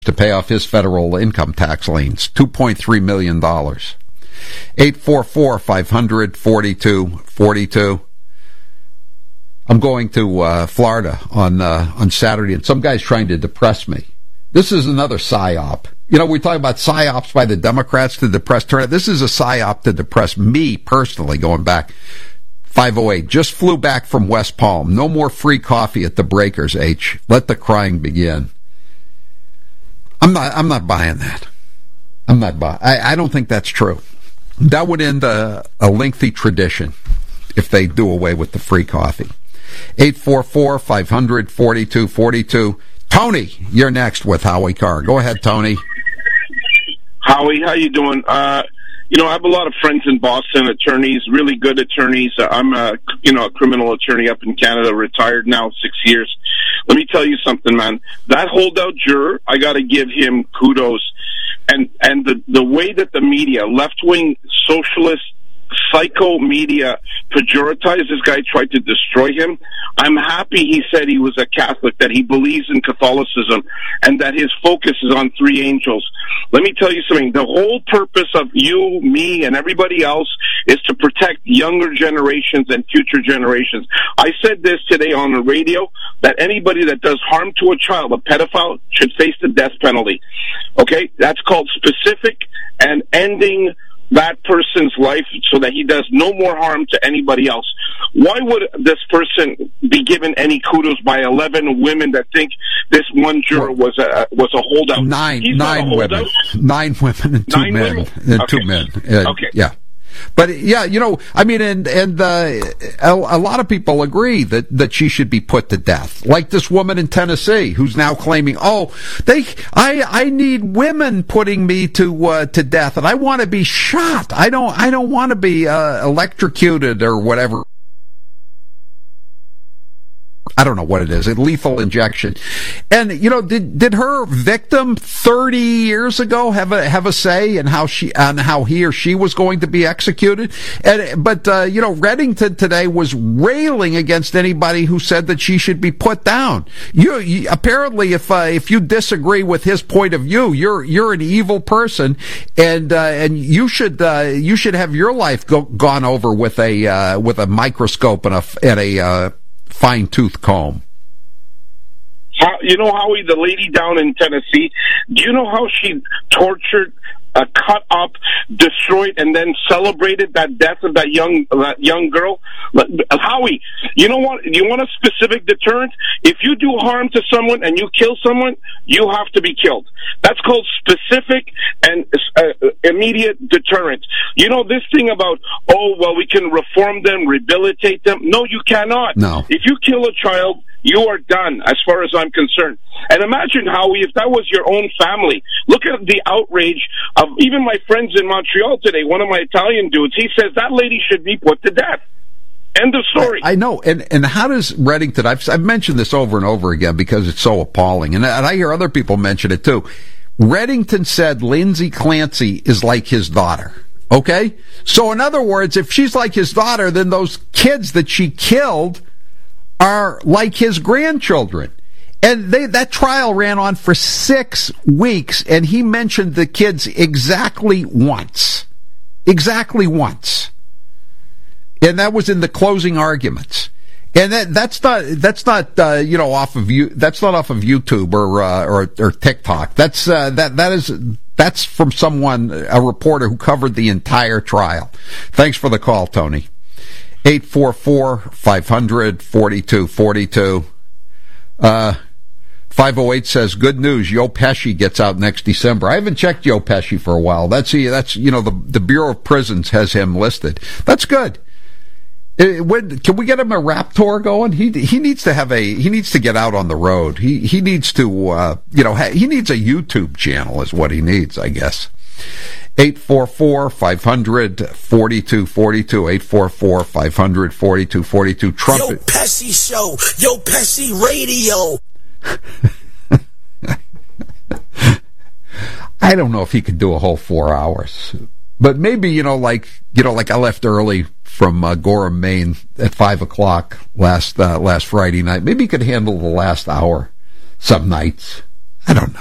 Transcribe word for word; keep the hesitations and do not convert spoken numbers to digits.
to pay off his federal income tax liens, two point three million dollars. eight four four, five hundred, forty-two forty-two. I'm going to uh, Florida on uh, on Saturday, and some guy's trying to depress me. This is another psyop. You know, we talk about psyops by the Democrats to depress turnout. This is a psyop to depress me personally, going back. five oh eight, just flew back from West Palm. No more free coffee at the Breakers, H. Let the crying begin. I'm not I'm not buying that. I'm not buying I, I don't think that's true. That would end a, a lengthy tradition if they do away with the free coffee. eight four four, five hundred, forty-two forty-two. Tony, you're next with Howie Carr. Go ahead, Tony. Howie, how you doing? Uh, you know, I have a lot of friends in Boston, attorneys, really good attorneys. I'm a, you know, a criminal attorney up in Canada, retired now, six years. Let me tell you something, man. That holdout juror, I got to give him kudos. And and the, the way that the media, left-wing socialist, psycho media, pejoritized this guy, tried to destroy him. I'm happy he said he was a Catholic, that he believes in Catholicism, and that his focus is on three angels. Let me tell you something. The whole purpose of you, me, and everybody else is to protect younger generations and future generations. I said this today on the radio, that anybody that does harm to a child, a pedophile, should face the death penalty. Okay? That's called specific and ending that person's life so that he does no more harm to anybody else. Why would this person be given any kudos by eleven women that think this one juror was a was a holdout? Nine, He's nine women, nine women and two nine men, women? and Okay. two men. Uh, okay, yeah. But yeah, you know, I mean, and and uh, a, a lot of people agree that, that she should be put to death. Like this woman in Tennessee who's now claiming, oh, they, I, I need women putting me to uh, to death, and I want to be shot. I don't, I don't want to be uh, electrocuted or whatever. I don't know what it is, a lethal injection. And, you know, did did her victim thirty years ago have a have a say in how she on how he or she was going to be executed? And but uh, you know, Reddington today was railing against anybody who said that she should be put down. You, you apparently, if uh, if you disagree with his point of view, you're you're an evil person, and uh, and you should uh, you should have your life go, gone over with a uh, with a microscope and a and a uh, fine-tooth comb. How, you know, Howie, the lady down in Tennessee, do you know how she tortured, uh, cut up, destroyed, and then celebrated that death of that young that young girl? Howie, you know what? You want a specific deterrent? If you do harm to someone and you kill someone, you have to be killed. That's called specific and uh, immediate deterrent. You know, this thing about, oh, well, we can reform them, rehabilitate them. No, you cannot. No. If you kill a child, you are done, as far as I'm concerned. And imagine, Howie, if that was your own family. Look at the outrage of even my friends in Montreal today. One of my Italian dudes, he says that lady should be put to death. End of story. I, I know. And and how does Reddington, I've, I've mentioned this over and over again because it's so appalling, and, and I hear other people mention it too. Reddington said Lindsay Clancy is like his daughter. Okay? So in other words, if she's like his daughter, then those kids that she killed are like his grandchildren. And they, that trial ran on for six weeks, and he mentioned the kids exactly once. Exactly once. And that was in the closing arguments. And that, that's not, that's not, uh, you know, off of you, that's not off of YouTube or, uh, or, or TikTok. That's, uh, that, that is, that's from someone, a reporter who covered the entire trial. Thanks for the call, Tony. eight four four, five hundred, forty-two forty-two. Uh, five oh eight says, good news, Joe Pesci gets out next December. I haven't checked Joe Pesci for a while. That's, that's, you know, the, the Bureau of Prisons has him listed. That's good. It, when, can we get him a rap tour going? He, he needs to have a, he needs to get out on the road. He, he needs to, uh, you know, ha- he needs a YouTube channel is what he needs, I guess. eight four four, five hundred, forty-two forty-two. eight four four, five hundred, forty-two forty-two. Trump. Yo Pesci Show. Yo Pesci Radio. I don't know if he could do a whole four hours. But maybe, you know, like, you know, like I left early from uh, Gorham, Maine at five o'clock last, uh, last Friday night. Maybe he could handle the last hour some nights. I don't know.